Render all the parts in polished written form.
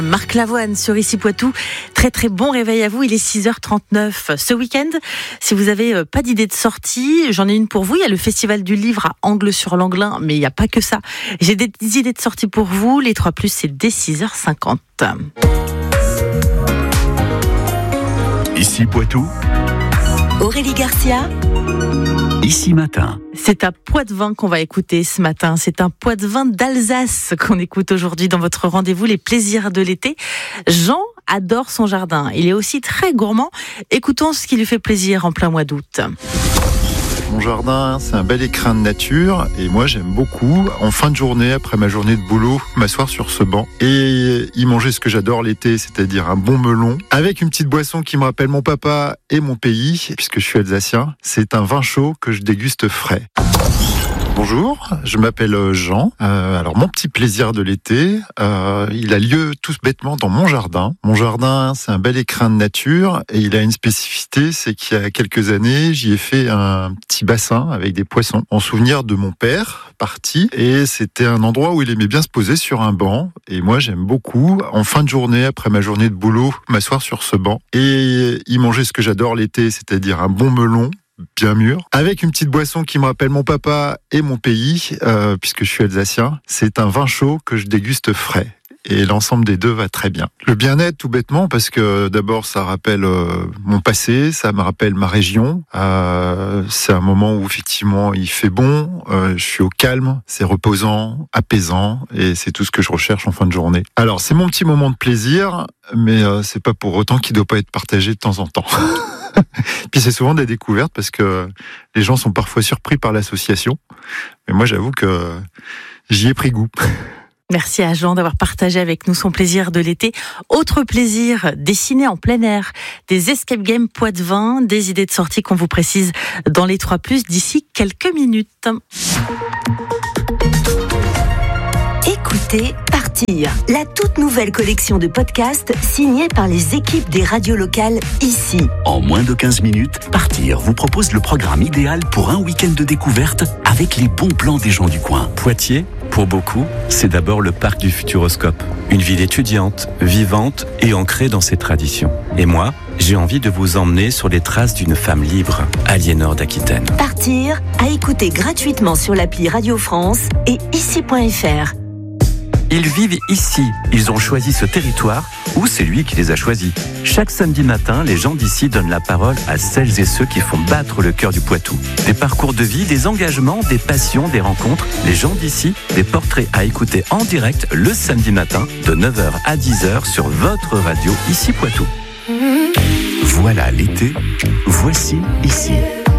Marc Lavoine sur Ici Poitou. Très très bon réveil à vous, il est 6h39. Ce week-end, si vous n'avez pas d'idée de sortie, j'en ai une pour vous. Il y a le Festival du Livre à Angles-sur-Langlin, mais il n'y a pas que ça. J'ai des idées de sortie pour vous. Les 3+, c'est dès 6h50. Ici Poitou. Aurélie Garcia. Ici Matin. C'est un Poitevin qu'on va écouter ce matin. C'est un Poitevin d'Alsace qu'on écoute aujourd'hui dans votre rendez-vous Les plaisirs de l'été. Jean adore son jardin. Il est aussi très gourmand. Écoutons ce qui lui fait plaisir en plein mois d'août. Mon jardin, c'est un bel écrin de nature et moi j'aime beaucoup, en fin de journée, après ma journée de boulot, m'asseoir sur ce banc et y manger ce que j'adore l'été, c'est-à-dire un bon melon, avec une petite boisson qui me rappelle mon papa et mon pays, puisque je suis alsacien. C'est un vin chaud que je déguste frais. Bonjour, je m'appelle Jean. Alors mon petit plaisir de l'été, il a lieu tout bêtement dans mon jardin. Mon jardin, c'est un bel écrin de nature et il a une spécificité, c'est qu'il y a quelques années, j'y ai fait un petit bassin avec des poissons en souvenir de mon père parti, et c'était un endroit où il aimait bien se poser sur un banc, et moi j'aime beaucoup, en fin de journée, après ma journée de boulot, m'asseoir sur ce banc et y manger ce que j'adore l'été, c'est-à-dire un bon melon bien mûr, avec une petite boisson qui me rappelle mon papa et mon pays, puisque je suis alsacien. C'est un vin chaud que je déguste frais. Et l'ensemble des deux va très bien. Le bien-être, tout bêtement, parce que d'abord, ça rappelle mon passé, ça me rappelle ma région. C'est un moment où, effectivement, il fait bon, je suis au calme, c'est reposant, apaisant, et c'est tout ce que je recherche en fin de journée. Alors, c'est mon petit moment de plaisir, mais c'est pas pour autant qu'il doit pas être partagé de temps en temps. Puis c'est souvent des découvertes, parce que les gens sont parfois surpris par l'association. Mais moi, j'avoue que j'y ai pris goût. Merci à Jean d'avoir partagé avec nous son plaisir de l'été. Autre plaisir, dessiner en plein air. Des escape games Poitevin, des idées de sortie qu'on vous précise dans les 3+, d'ici quelques minutes. Écoutez Partir, la toute nouvelle collection de podcasts signée par les équipes des radios locales ici. En moins de 15 minutes, Partir vous propose le programme idéal pour un week-end de découverte avec les bons plans des gens du coin. Poitiers, pour beaucoup, c'est d'abord le parc du Futuroscope. Une ville étudiante, vivante et ancrée dans ses traditions. Et moi, j'ai envie de vous emmener sur les traces d'une femme libre, Aliénor d'Aquitaine. Partir, à écouter gratuitement sur l'appli Radio France et ici.fr. Ils vivent ici, ils ont choisi ce territoire ou c'est lui qui les a choisis. Chaque samedi matin, les gens d'ici donnent la parole à celles et ceux qui font battre le cœur du Poitou. Des parcours de vie, des engagements, des passions, des rencontres. Les gens d'ici, des portraits à écouter en direct le samedi matin de 9h à 10h sur votre radio Ici Poitou. Voilà l'été, voici ici.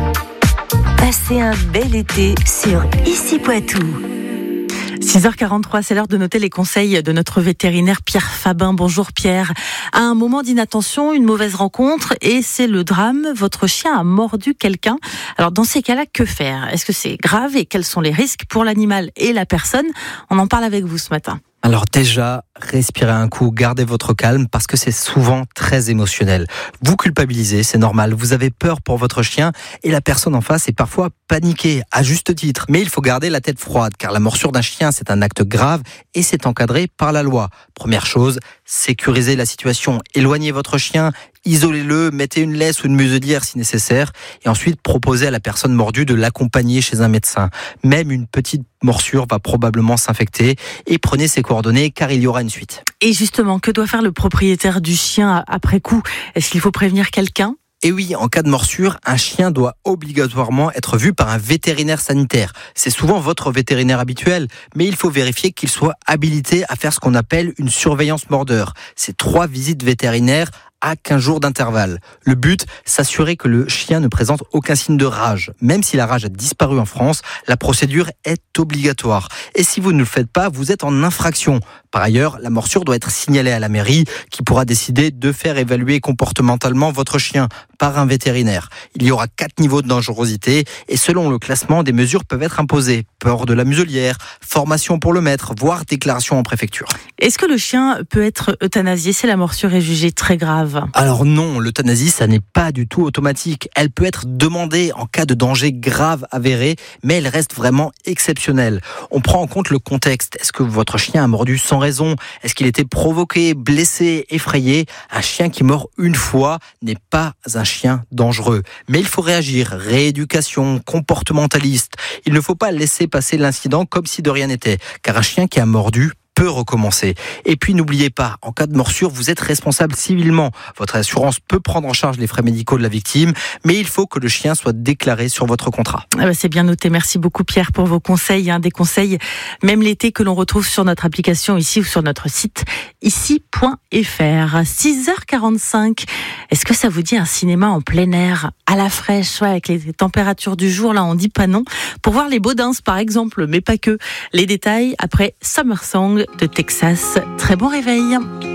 Passez un bel été sur Ici Poitou. 6h43, c'est l'heure de noter les conseils de notre vétérinaire Pierre Fabin. Bonjour Pierre. À un moment d'inattention, une mauvaise rencontre et c'est le drame. Votre chien a mordu quelqu'un. Alors dans ces cas-là, que faire ? Est-ce que c'est grave et quels sont les risques pour l'animal et la personne ? On en parle avec vous ce matin. Alors déjà, respirez un coup, gardez votre calme parce que c'est souvent très émotionnel. Vous culpabilisez, c'est normal, vous avez peur pour votre chien et la personne en face est parfois paniquée, à juste titre. Mais il faut garder la tête froide car la morsure d'un chien, c'est un acte grave et c'est encadré par la loi. Première chose, sécurisez la situation, éloignez votre chien, isolez-le, mettez une laisse ou une muselière si nécessaire et ensuite proposez à la personne mordue de l'accompagner chez un médecin. Même une petite morsure va probablement s'infecter et prenez ses coordonnées car il y aura une suite. Et justement, que doit faire le propriétaire du chien après coup ? Est-ce qu'il faut prévenir quelqu'un ? Et oui, en cas de morsure, un chien doit obligatoirement être vu par un vétérinaire sanitaire. C'est souvent votre vétérinaire habituel, mais il faut vérifier qu'il soit habilité à faire ce qu'on appelle une surveillance mordeur. C'est 3 visites vétérinaires à 15 jours d'intervalle. Le but, s'assurer que le chien ne présente aucun signe de rage. Même si la rage a disparu en France, la procédure est obligatoire. Et si vous ne le faites pas, vous êtes en infraction. Par ailleurs, la morsure doit être signalée à la mairie qui pourra décider de faire évaluer comportementalement votre chien par un vétérinaire. Il y aura 4 niveaux de dangerosité et selon le classement, des mesures peuvent être imposées. Port de la muselière, formation pour le maître, voire déclaration en préfecture. Est-ce que le chien peut être euthanasié si la morsure est jugée très grave ? Alors non, l'euthanasie, ça n'est pas du tout automatique. Elle peut être demandée en cas de danger grave avéré, mais elle reste vraiment exceptionnelle. On prend en compte le contexte. Est-ce que votre chien a mordu sans raison? Est-ce qu'il était provoqué, blessé, effrayé? Un chien qui mord une fois n'est pas un chien dangereux. Mais il faut réagir. Rééducation, comportementaliste. Il ne faut pas laisser passer l'incident comme si de rien n'était. Car un chien qui a mordu peut recommencer. Et puis n'oubliez pas, en cas de morsure, vous êtes responsable civilement. Votre assurance peut prendre en charge les frais médicaux de la victime, mais il faut que le chien soit déclaré sur votre contrat. C'est bien noté. Merci beaucoup Pierre pour vos conseils. Des conseils, même l'été, que l'on retrouve sur notre application ici ou sur notre site ici.fr. 6h45. Est-ce que ça vous dit un cinéma en plein air, à la fraîche, avec les températures du jour? Là, on dit pas non. Pour voir les Baudins, par exemple, mais pas que. Les détails après Summer Song de Texas. Très bon réveil.